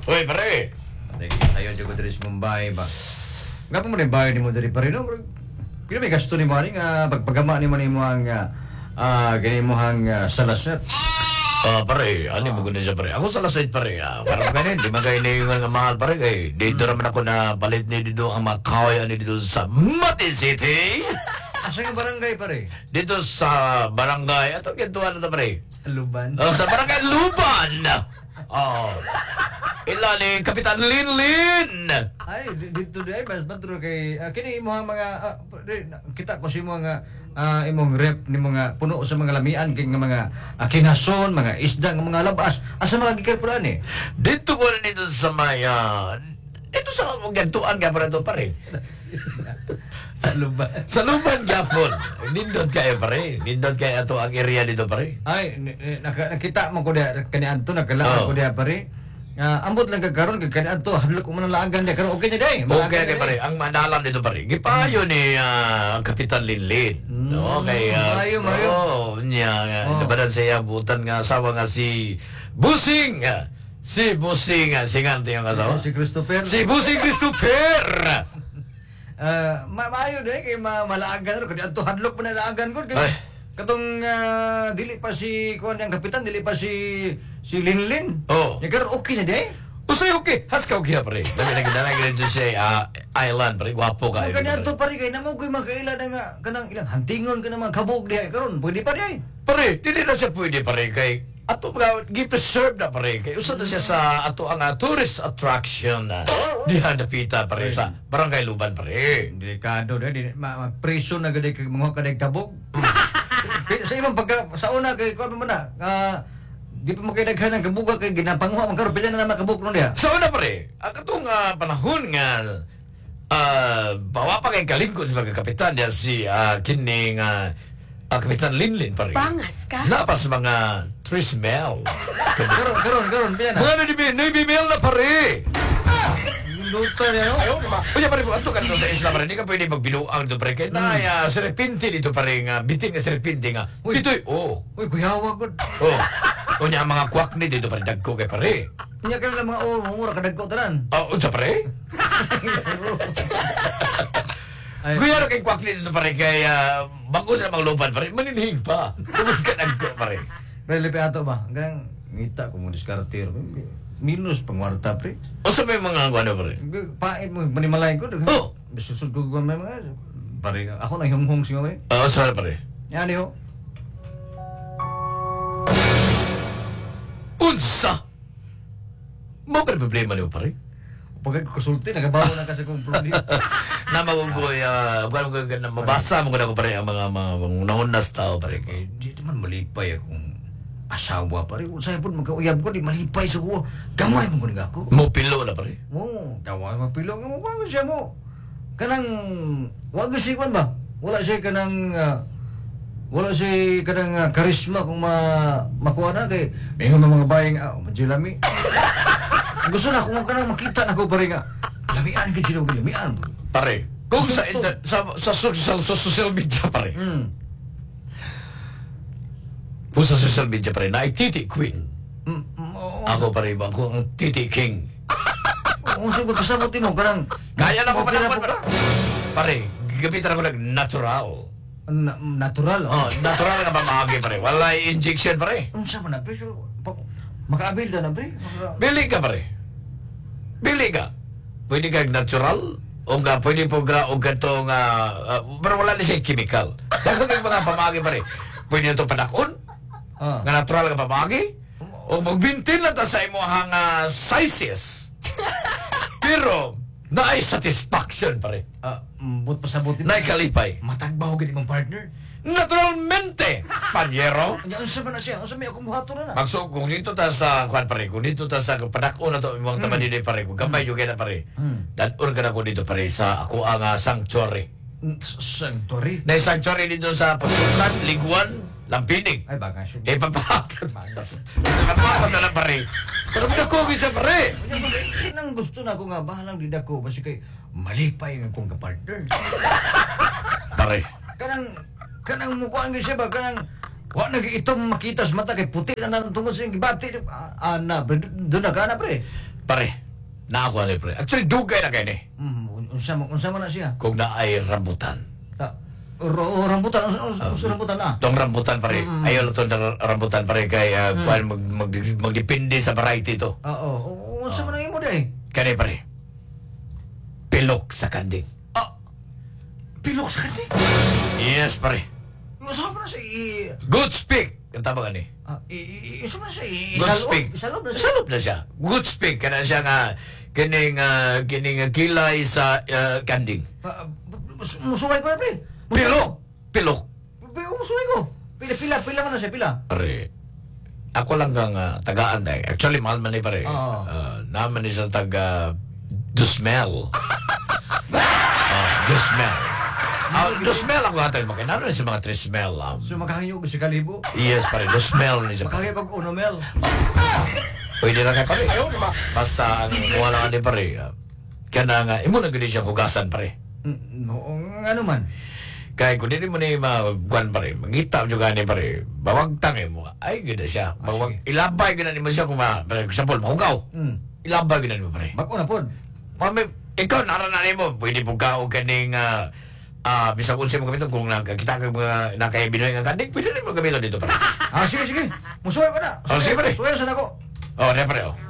Uy, pare! Ayaw siya ko dari sa Mumbai ba? Nga pa mo na yung bayan ni mo dari pa rin, no? Kaya may gasto ni mo nga pagpagama ni mo ang ganyan mo ang salasat. Pare, ano mo guna siya, pare? Ako sa lasait, pare. Parang ganun, di magay na yung mahal, pare. Eh, dito naman ako na palit ni dito ang mga kawayan dito sa Mati City. Asa yung barangay, pare? Dito sa barangay. Ato, gintuan na ito, pare. Sa Luban. Sa barangay Luban. Ilalim, Kapitan Linlin. Ay, dito di ay, mas matro kay, kini imo ang mga, kita ko si mo nga, imong rep ni mga puno sa mga lamian kay nga mga kinason, mga isda nga mga labas. Asa mga gikarpuran eh? Dito ko rin dito sa maya. Dito sa gantuan nga para ito, pare. Sa Luban. Sa Luban, Gapon. Nindot kayo, pare. Nindot kayo ito ang area dito, pare. Ay, nakita mo ko diya, kanian to, nagkalaan ko diya, pare. Ambot lang kagkaroon, kanian to, hadlok mo ng laagan diya, karoon okay niya day. Okay, okay, pare. Ang manalan dito, pare. Gipayo ni Kapitan Linlin. Okay. Mayo. Niya, nabadan siya, butan nga asawa nga si Busing. Si Busing, singante yung asawa. Si Christopher. Si Busing Christopher. Maayo day, kay malaagan, kanian to, hadlok mo ng laagan ko. Katong dili pa si kuan ang kapitan, dili pa si Linlin. Oh. Ya karon okay na day. Usay okay. Haska okay pare. Dami na gidala dito sa island pare. Gwapo ka. Kanya to pare kay namo koy makaila na nga kanang ilang hantingon ka naman kabog diay karon. Pwede pa diay. Pare, dili na siya pwede pare kay ato mga gi-preserve na pare kay usa na siya sa ato ang tourist attraction na diha napita pare sa Barangay Luban pare. Delikado day preso na gid kay mga kaday kabog. Sa imong pagka sa una kay kuan mo na di pa makidaghan ng kabuga kay ginapanguha man karon pila na naman kabug no diha. Sa una pare, ang katong panahon nga bawa pa kay kalingkod sa mga kapitan niya si kining Kapitan Linlin pare. Pangas ka? Napas mga trismel. Karon pila na. Mga nabibimel na pare. Doktor ya no. Kuya pare, ato ka sa isla pare, di ka pwede magbinuang dito pare. Kaya na, serpente dito pare nga, biting nga serpente nga. Dito'y, Uy, kuyawa gud. Kunya ang mga kwak ni dito pare, dagko kay pare. Nya ka lang mga mura ka dagko tanan. Unsa pare? Kuya kay kwak ni dito pare, kaya bago sa mga lupan pare, maninhing pa. Tumus ka dagko pare. Pre lepe ato ba? Ganang ngita ko mo diskartir. Minus pangwarta pre. O sa may mga ano pare? Pait mo manimalay ko. Bisusod ko may mga pare ako na humhong siya may. Sa pare. Yan yo. Unsa? Mo ka problema niyo pare? Pag konsulti nagabawo na kasi kung problema. Na magugoy mabasa mo ko pare ang mga nahunas tao pare kay Di man malipay akong asawa pare. Usay pud magkauyab ko di malipay sa ko. Gamay mo kuning ako. mo pilo na pare. Mo, gamay mapilo nga mo ba siya mo. Kanang wag si kwan ba? Wala siya kanang karisma kung makuha na kay mingon mga bayang majilami. Gusto na kung kanang makita na ko pare nga. Lamian gid sila lamian. Pare, kung sa social media pare. Kung sa social media pare, na Titi Queen. Ako pare ba? Ako ang Titi King. Kung sagot pasabot mo kanang Kaya na ko pala pala pare, gamitan ako ng natural. Natural. Natural nga pamahagi pare. Wala injection pare. Unsa man na pre? Makaabil na pre? Bili ka pare. Bili ka. Pwede ka natural. O nga, pwede po o ganito nga, pero wala na siya chemical. Kaya yung mga pamahagi pare, pwede ito panakon. Nga natural nga pamahagi. O magbintin lang ta sa imuhang sizes. Pero, naay satisfaction pare. But pasabot Naay kalipay. matagbaw gid imong partner. Naturalmente, panyero. Unsa man na siya? Unsa may ako muhato na? Magso, kung dito ta sa, kuhan pare, kung dito ta sa panakon na to, imong taman dito pare, kung gamay yung kaya na pare, dadon ka na ko dito pare, sa ako ang sanctuary. Sanctuary? Na sanctuary dito sa Pasukan, Liguan, Lampinig. Ay baka siya. Papakat. Papakat na lang pare. Pero madakogin siya pare. Nang gusto na ako nga bahalang di dako basi kay malipay ang kong kapartner. Pare. Kanang mukuan gyud siya ba kanang wa nagiitom makita sa mata kay puti na nang tungod sa gibati. Ana, do na kana pre. Pare, na ako ni pre. Actually, dugay na kayo ni. Unsa man na siya? Kung na ay rambutan. Rambutan, unsa rambutan na? Tong rambutan pare. Ayaw lang itong rambutan pare. Kaya magdepende sa variety to. Oo, unsa man ang imo day? Kani pare. Pilok sa kanding. Pilok sa kanya. Yes pare. Unsa man na siya? Good speak. Ang tama ka ni. Unsa man siya? Good speak. Isalog na siya. Isalog na siya. Good speak. Kana siya nga kining kilay sa kanding. Musuway ko na pre. Pilok. Pilok. Musuway ko. Pila man na siya, pila. Pare. Ako lang kang tagaan dahil. Actually, mahal man ni pare. Oo. Naman ni sa taga Dusmel. Dusmel. Dusmel ang hatag makinano ni sa mga trismel. So makahangyo ba si Kalibo? Yes pare, Dusmel ni sa pare. Makahangyo kag unomel. Pwede na kay pare. Ayaw naman. Basta ang wala ni pare. Kana nga, imo na gani siya hugasan pare. Ano man? Kaya kung hindi mo na yung mga pare, magita juga ni pare, bawagtang mo, ay ganda siya. Ilabay ganda ni mo siya kung example, mahugaw. Ilabay ganda ni mo pare. Bako na pod. Mami, ikaw naranan mo, pwede po ka o kaning bisag unsa mo gamiton kung nakakita ka mga nakaibinoy nga kandig, pwede rin mo gamiton dito pare. Sige. Musuway ko na. Sige, pare. Suwayo sa nako. Pare.